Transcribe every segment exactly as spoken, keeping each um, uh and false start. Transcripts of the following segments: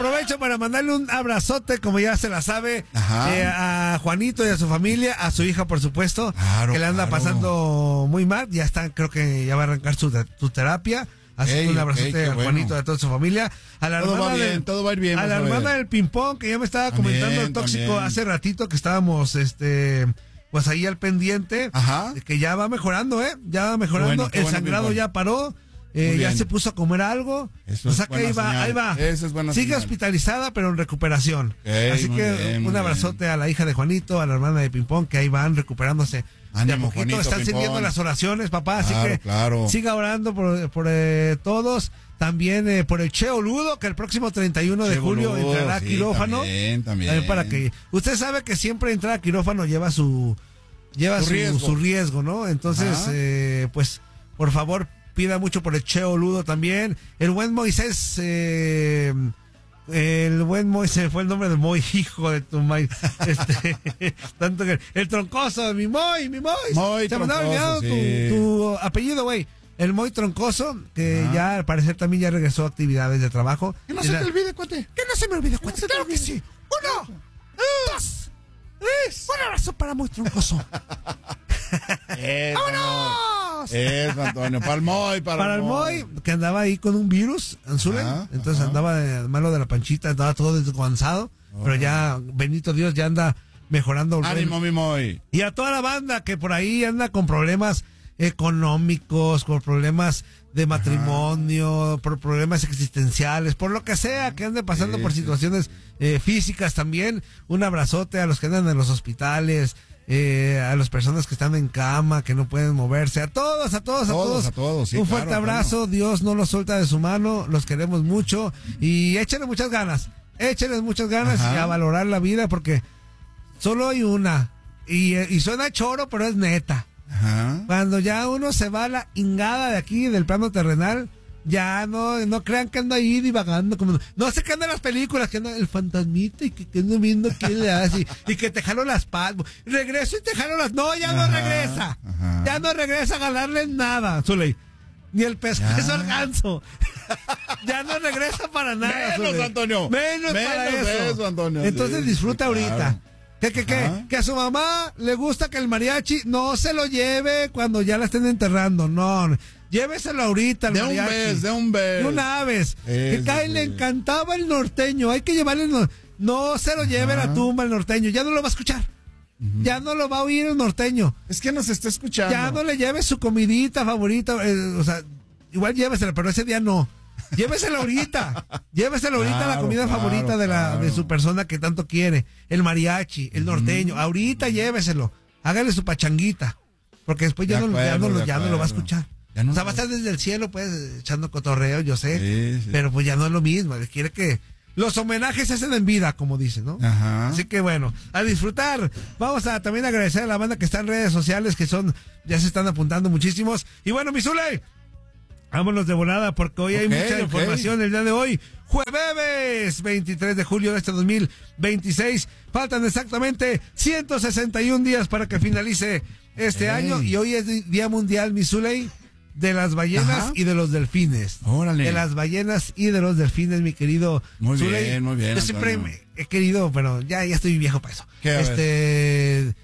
aprovecho para mandarle un abrazote, como ya se la sabe, eh, a Juanito y a su familia, a su hija, por supuesto, claro, que le anda claro. pasando muy mal. Ya está, creo que ya va a arrancar su, su terapia. Así que un abrazote okay, a Juanito bueno. y a toda su familia. A la todo hermana va bien, del, todo va a ir bien. A la hermana del ping-pong, que ya me estaba también, comentando el tóxico también. hace ratito que estábamos, este, pues ahí al pendiente. Ajá. Que ya va mejorando, ¿eh? Ya va mejorando. Bueno, el bueno, sangrado ya paró. Eh, ya se puso a comer algo. Eso o sea que ahí va, señal. ahí va. Eso es buena Sigue señal. hospitalizada, pero en recuperación. Okay, Así que bien, un abrazote bien. a la hija de Juanito, a la hermana de ping-pong, que ahí van recuperándose. Ánimo, de a poquito Juanito, están sirviendo las oraciones, papá, así claro, que claro. siga orando por, por eh, todos, también eh, por el Cheo Ludo, que el próximo treinta y uno de julio Boludo, entrará a sí, quirófano, también, también. también para que, usted sabe que siempre entrar a quirófano lleva su, lleva su, su, riesgo. su riesgo, ¿no? Entonces, eh, pues, por favor, pida mucho por el Cheo Ludo también, el buen Moisés, eh, el buen Moisés, fue el nombre del Moy, hijo de tu Moy, este, tanto que, el troncoso, mi Moy, mi Moy, Moy se me andaba olvidando sí. tu, tu apellido, güey, el Moy Troncoso, que ah. ya al parecer también ya regresó a actividades de trabajo. Que no se la... te olvide, cuate. Que no se me olvide, cuate, no claro que sí. Uno, dos, tres, un abrazo para Moy Troncoso. ¡Vámonos! Eso, Antonio, para el Moy, para, para el Moy. que andaba ahí con un virus, Anzulen, ajá, entonces ajá. andaba de, malo de la panchita, andaba todo descansado, oh. pero ya, bendito Dios, ya anda mejorando. Ánimo, mi Moy. Y a toda la banda que por ahí anda con problemas económicos, con problemas de matrimonio, ajá. por problemas existenciales, por lo que sea, que ande pasando sí, por situaciones eh, físicas también, un abrazote a los que andan en los hospitales, Eh, a las personas que están en cama, que no pueden moverse, a todos, a todos, a todos, todos, a todos sí, un fuerte claro, abrazo, claro. Dios no los suelta de su mano, los queremos mucho y échenle muchas ganas, échenles muchas ganas Ajá. y a valorar la vida porque solo hay una y, y suena choro, pero es neta. Ajá. Cuando ya uno se va a la ingada de aquí, del plano terrenal, ya no, no crean que ando ahí divagando, como no sé qué andan las películas, que ando el fantasmita y que, que ando viendo quién le hace y, y que te jalo las patas, regreso y te jalo las, no, ya ajá, no regresa, ajá. ya no regresa a ganarle nada, Zuley, ni el pescuezo al ganso, ya no regresa para nada, menos Zuley. Antonio, menos, menos para eso, eso Antonio. Entonces sí, disfruta sí, ahorita. Claro. Que, que, que, que a su mamá le gusta que el mariachi no se lo lleve cuando ya la estén enterrando, no, lléveselo ahorita al de mariachi. un vez, de un vez. De una vez. Es, que Kai le encantaba el norteño, hay que llevarle, no, no se lo lleve a la tumba el norteño, ya no lo va a escuchar, uh-huh. ya no lo va a oír el norteño. Es que nos está escuchando. Ya no le lleve su comidita favorita, eh, o sea, igual llévesela, pero ese día no. Llévesela ahorita, llévesela ahorita claro, la comida claro, favorita de la claro. de su persona que tanto quiere, el mariachi, el norteño, mm. ahorita lléveselo, hágale su pachanguita, porque después ya, de no, acuerdo, ya, no, lo, ya no lo va a escuchar. No o sea, va a estar desde el cielo, pues, echando cotorreo, yo sé, sí, sí. pero pues ya no es lo mismo, quiere que los homenajes se hacen en vida, como dicen, ¿no? Ajá. Así que bueno, a disfrutar. Vamos a también agradecer a la banda que está en redes sociales, que son, ya se están apuntando muchísimos. Y bueno, mi Zule, vámonos de volada porque hoy okay, hay mucha okay. información el día de hoy. Jueves veintitrés de julio de este dos mil veintiséis. Faltan exactamente ciento sesenta y un días para que finalice este hey. año. Y hoy es Día Mundial, mi Zuley, de las ballenas Ajá. y de los delfines. Órale. De las ballenas y de los delfines, mi querido Muy Zuley. bien, muy bien. Yo siempre me he querido, pero ya, ya estoy viejo para eso. ¿Qué, este,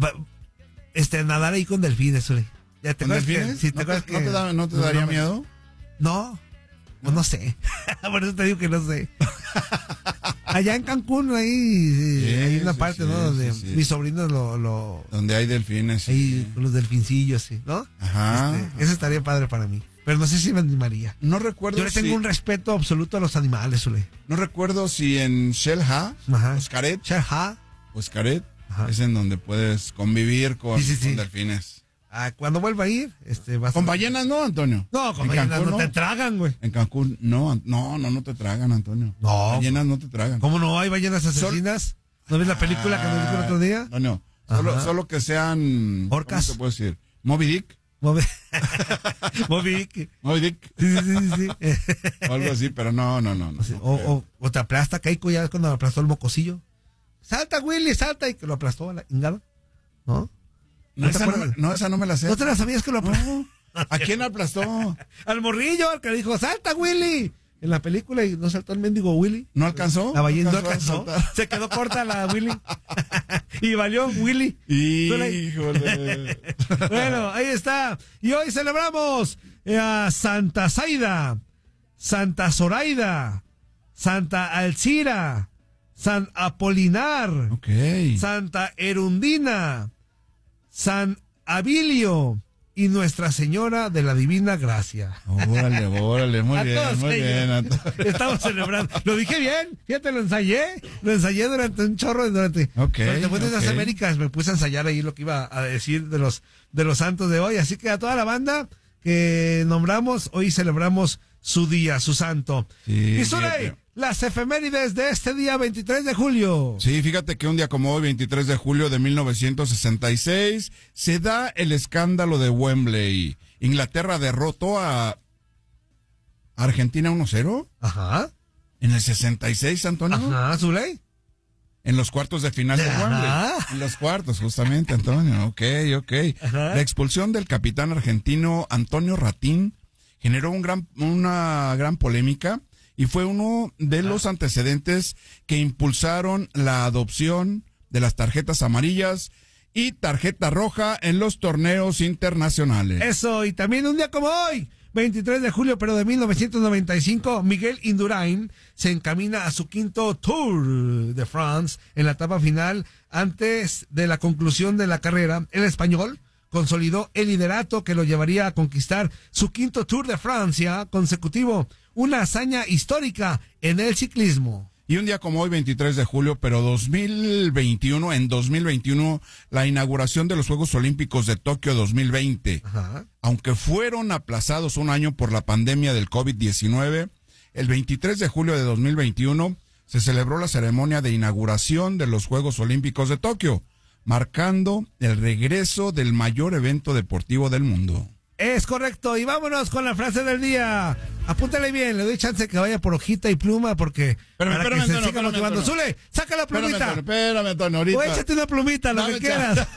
este, nadar ahí con delfines, Zuley. ¿Ya te acuerdas que, si te ¿No, acuerdas te, que, ¿No te, da, no te no, daría no, miedo? No, no, no sé. Por eso te digo que no sé. Allá en Cancún, ahí sí, hay una sí, parte, sí, ¿no? Donde sí, sí. mis sobrinos lo, lo... Donde hay delfines. Sí. Ahí con los delfincillos, sí, ¿no? Ajá. Este, eso estaría padre para mí. Pero no sé si me animaría. No recuerdo Yo le tengo si... un respeto absoluto a los animales, Zule. No recuerdo si en Xel-Há, Xcaret, Xel-Há, o Xcaret, es en donde puedes convivir con, sí, sí, sí. con delfines. Ah, cuando vuelva a ir, este, vas con a... ballenas no, Antonio. No, con ballenas no, no te tragan, güey. En Cancún, no, no, no, no te tragan, Antonio. No. Ballenas no te tragan. ¿Cómo no? ¿Hay ballenas asesinas? ¿No ves la película ah, que nos dijo el otro día? No, no. Solo, solo que sean... ¿Orcas? ¿Cómo te puedo decir? ¿Moby Dick? Moby, Moby Dick. Moby Dick. Sí, sí, sí, sí. O algo así, pero no, no, no. no, no o, o, o te aplasta Keiko ya cuando aplastó el mocosillo. Salta, Willy, salta, y que lo aplastó a la ingada. ¿No? No, ¿No, esa no, no, esa no me la sé. ¿No te la sabías que lo aplastó? No. ¿A quién aplastó? Al morrillo, al que le dijo, salta, Willy. en la película y no saltó el mendigo Willy. ¿No alcanzó? La ballena no alcanzó. Se quedó corta la Willy. Y valió Willy. Híjole. Bueno, ahí está. Y hoy celebramos a Santa Zaida, Santa Zoraida, Santa Alcira, San Apolinar, okay. Santa Erundina, San Abilio y Nuestra Señora de la Divina Gracia. Órale, órale, muy bien, muy bien. Estamos celebrando. Lo dije bien, fíjate, lo ensayé, lo ensayé durante un chorro, durante, okay, después de okay. las Américas me puse a ensayar ahí lo que iba a decir de los, de los santos de hoy. Así que a toda la banda que nombramos, hoy celebramos su día, su santo. Sí, y Zuley, las efemérides de este día veintitrés de julio. Sí, fíjate que un día como hoy, veintitrés de julio de mil novecientos sesenta y seis, se da el escándalo de Wembley. Inglaterra derrotó a Argentina uno cero. Ajá. En el sesenta y seis, Antonio. Ajá, Zuley. En los cuartos de final de Wembley. En los cuartos, justamente, Antonio. Ok, ok. Ajá. La expulsión del capitán argentino Antonio Ratín generó un gran, una gran polémica y fue uno de los antecedentes que impulsaron la adopción de las tarjetas amarillas y tarjeta roja en los torneos internacionales. Eso, y también un día como hoy, veintitrés de julio, pero de mil novecientos noventa y cinco, Miguel Indurain se encamina a su quinto Tour de France en la etapa final. Antes de la conclusión de la carrera, el español consolidó el liderato que lo llevaría a conquistar su quinto Tour de Francia consecutivo, una hazaña histórica en el ciclismo. Y un día como hoy, veintitrés de julio, pero dos mil veintiuno, en dos mil veintiuno, la inauguración de los Juegos Olímpicos de Tokio dos mil veinte. Ajá. Aunque fueron aplazados un año por la pandemia del COVID diecinueve, el veintitrés de julio de dos mil veintiuno se celebró la ceremonia de inauguración de los Juegos Olímpicos de Tokio, marcando el regreso del mayor evento deportivo del mundo. Es correcto, y vámonos con la frase del día. Apúntale bien, le doy chance que vaya por hojita y pluma porque espérame, para espérame, que se Antonio, siga motivando. Zule, saca la plumita. Espérame, Antonio, espérame, Antonio, ahorita. O échate una plumita, lo Dame que quieras.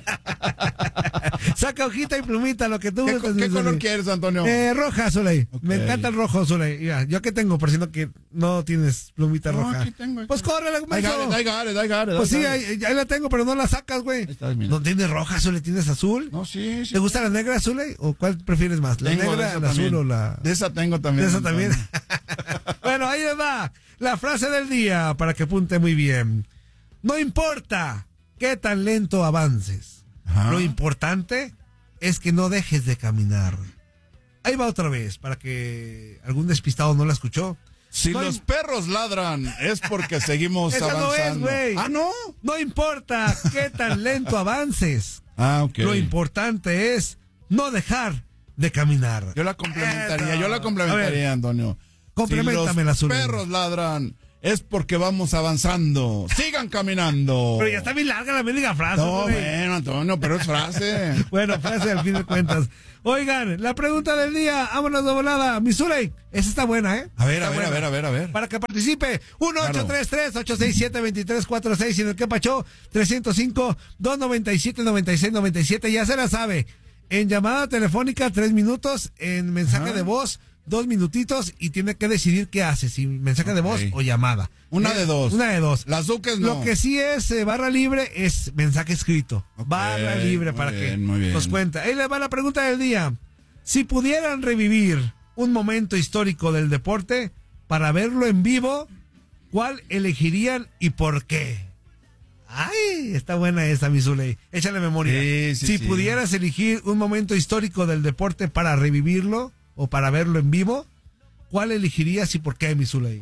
Saca hojita y plumita, lo que tú ¿Qué, gustes, ¿qué color Zule. quieres, Antonio? Eh, roja, Zule. Okay. Me encanta el rojo, Zule. Ya, yo que tengo, por si no, que no tienes plumita No, roja. aquí tengo, aquí pues córrele, I got it, I got it, I got it, Pues I sí, got ahí, ahí la tengo, pero no la sacas, güey. No tienes roja, Zule, tienes azul. No, sí, sí. ¿Te gusta la negra, Zule? ¿O cuál prefieres más? ¿La Tengo negra, de la azul también. o la...? De esa tengo también. De esa también. Bueno, ahí les va la frase del día para que apunte muy bien. No importa qué tan lento avances. Ajá. Lo importante es que no dejes de caminar. Ahí va otra vez para que algún despistado no la escuchó. Si no los im- perros ladran es porque seguimos Esa no es, avanzando. güey. Ah, ¿no? No importa qué tan lento avances. Ah, ok. Lo importante es no dejar de caminar. Yo la complementaría, Eso. yo la A ver, complementaría, Antonio. complementamela, Si los Zuli. perros ladran es porque vamos avanzando. Sigan caminando. Pero ya está bien larga la mendiga frase. No, güey. bueno, Antonio, pero es frase. Bueno, frase al fin de cuentas. Oigan, la pregunta del día, vámonos de volada. Mi Zuley, esa está buena, ¿eh? A ver, Está a ver, buena. a ver, a ver, a ver. Para que participe, uno ocho tres tres, ocho seis siete, dos tres cuatro seis y en el que pachó, trescientos cinco, doscientos noventa y siete, noventa y seis, noventa y siete, ya se la sabe. En llamada telefónica, tres minutos, en mensaje Ajá. de voz, dos minutitos y tiene que decidir qué hace, si mensaje de voz Ok. o llamada. Una Eh, de dos. Una de dos. Las duques no. Lo que sí es eh, barra libre es mensaje escrito. Ok, Barra libre muy para bien, que muy bien. nos cuenta. Ahí les va la pregunta del día. Si pudieran revivir un momento histórico del deporte para verlo en vivo, ¿cuál elegirían y por qué? Ay, está buena esa, mi Zuley. Échale memoria. Sí, sí, si sí. pudieras elegir un momento histórico del deporte para revivirlo o para verlo en vivo, ¿cuál elegirías y por qué, mi Zuley?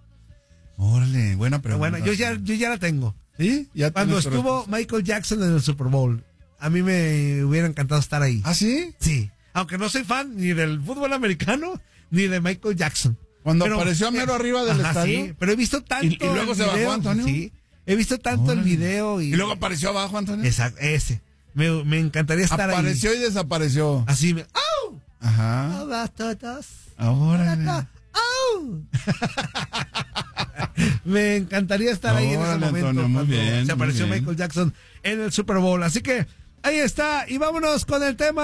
Órale, buena pregunta. Bueno, yo ya, yo ya la tengo. ¿Sí? Ya Cuando tienes tu estuvo respuesta. Michael Jackson en el Super Bowl, a mí me hubiera encantado estar ahí. ¿Ah, sí? Sí. Aunque no soy fan ni del fútbol americano ni de Michael Jackson. Cuando Pero, apareció mero eh, arriba del ajá, estadio. Sí, pero he visto tanto. ¿Y- y luego el se bajó, video, Antonio? Sí. He visto tanto Órale. el video y. Y luego apareció abajo, Antonio. Exacto, ese. Me, me encantaría estar Apareció ahí. y desapareció. Así me. ¡Au! Ajá. Hola, todos. Órale. ¡Au! Me encantaría estar ahí en ese Órale, momento. Antonio, muy cuando bien, se apareció muy bien. Michael Jackson en el Super Bowl. Así que ahí está. Y vámonos con el tema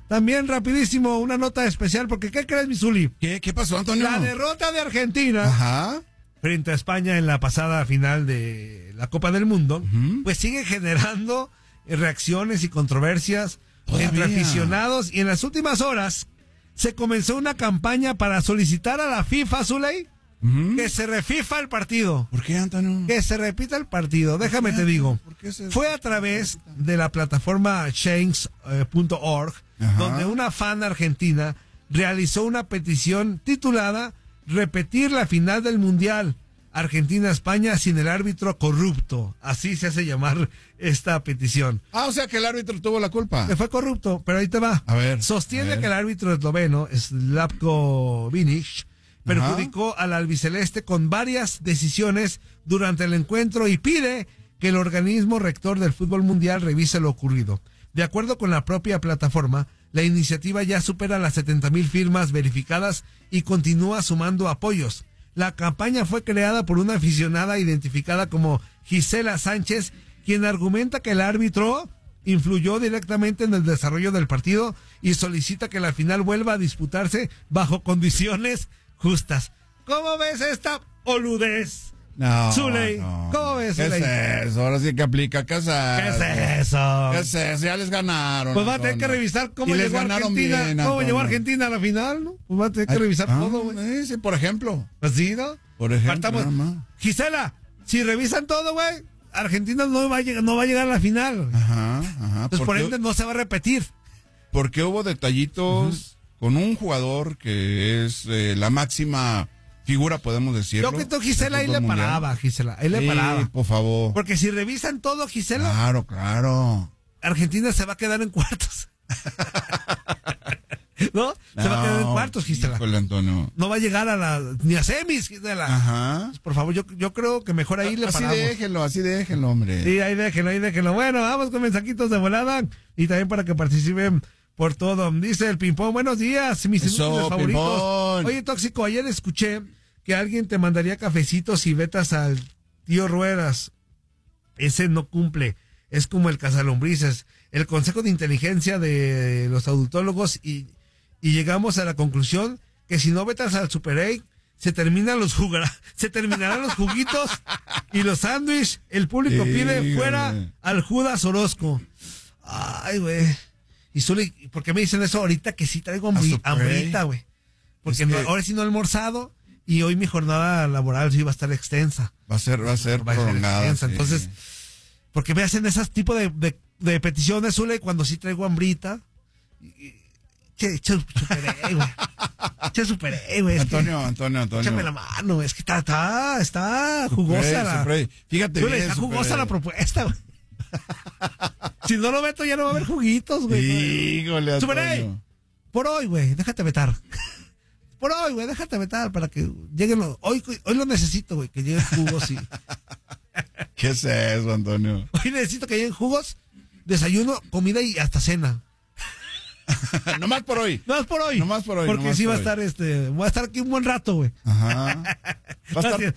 También rapidísimo, una nota especial, porque ¿qué crees, mi Zuli? ¿Qué, ¿Qué pasó, Antonio? La derrota de Argentina Ajá. frente a España en la pasada final de la Copa del Mundo, uh-huh. pues sigue generando reacciones y controversias ¿Todavía? entre aficionados, y en las últimas horas se comenzó una campaña para solicitar a la FIFA, Zuley, uh-huh. que se refifa el partido. ¿Por qué, Antonio? Que se repita el partido. Déjame te digo. Fue a través de la plataforma change punto org, uh-huh. donde una fan argentina realizó una petición titulada Repetir la final del Mundial Argentina-España sin el árbitro corrupto. Así se hace llamar esta petición. Ah, o sea que el árbitro tuvo la culpa. Que fue corrupto, pero ahí te va. A ver. Sostiene a ver. que el árbitro esloveno, Slavko Vinic, perjudicó Ajá. al albiceleste con varias decisiones durante el encuentro y pide que el organismo rector del fútbol mundial revise lo ocurrido. De acuerdo con la propia plataforma, la iniciativa ya supera las setenta mil firmas verificadas y continúa sumando apoyos. La campaña fue creada por una aficionada identificada como Gisela Sánchez, quien argumenta que el árbitro influyó directamente en el desarrollo del partido y solicita que la final vuelva a disputarse bajo condiciones justas. ¿Cómo ves esta oludez? No, Zuley, no. ¿cómo ves, ¿Qué Zuley? es eso? Ahora sí que aplica. ¿Qué es eso? ¿Qué es eso? ¿Qué es eso? Ya les ganaron. Pues va a tener que revisar cómo y llegó Argentina. Bien, ¿Cómo Antonio. llegó Argentina a la final, no? Pues va a tener que Ay, revisar ah, todo, güey. Sí, por ejemplo. ¿Así, no? Por ejemplo. Partamos. Nada más. Gisela, si revisan todo, güey, Argentina no va a llegar, no va a llegar a la final. Ajá, ajá. Entonces, por ende, no se va a repetir. Porque hubo detallitos uh-huh. con un jugador que es eh, la máxima figura, podemos decirlo. Yo creo que Gisela ahí le mundial. paraba, Gisela, ahí le sí, paraba. por favor. Porque si revisan todo, Gisela. Claro, claro. Argentina se va a quedar en cuartos. ¿No? Se no, va a quedar en cuartos, Gisela. Híjole, Antonio. No va a llegar a la ni a semis, Gisela. Ajá. Por favor, yo, yo creo que mejor ahí le así paramos. Así déjenlo, así déjenlo, hombre. Sí, ahí déjenlo, ahí déjenlo. Bueno, vamos con mensajitos de volada y también para que participen por todo. Dice el Pimpón, buenos días, mis Eso, favoritos. Pimpón. Oye, Tóxico, ayer escuché que alguien te mandaría cafecitos si vetas al tío Ruedas. Ese no cumple. Es como el cazalombrices. El Consejo de Inteligencia de los Adultólogos y, y llegamos a la conclusión que si no vetas al Super eight, se terminan los jugar, se terminarán los juguitos y los sándwiches. El público sí, pide fuera güey. al Judas Orozco. Ay, güey. Y solo, ¿por qué me dicen eso ahorita que sí traigo hambrita, güey? Porque es que... no, ahora sí no he almorzado. Y hoy mi jornada laboral sí va a estar extensa. Va a ser, va a ser va prolongada. A ser extensa. Sí. Entonces, porque me hacen esas tipo de, de, de peticiones, Zule, cuando sí traigo hambrita. Che, che, superé, güey. Che, superé, güey. Antonio, que, Antonio, Antonio. Échame la mano, es que está, está, está jugosa superé, la. Superé. Fíjate Zule, bien, está jugosa superé. la propuesta, güey. Si no lo meto, ya no va a haber juguitos, güey. Híjole, Antonio. Superé. Por hoy, güey, déjate vetar. Por hoy, güey, déjate vetar para que lleguen los... Hoy, hoy lo necesito, güey, que lleguen jugos y... ¿Qué es eso, Antonio? Hoy necesito que lleguen jugos, desayuno, comida y hasta cena. Nomás por hoy. Nomás por hoy. Nomás por hoy. Porque nomás sí va a hoy. estar, este... Voy a estar aquí un buen rato, güey. Ajá. Va a estar,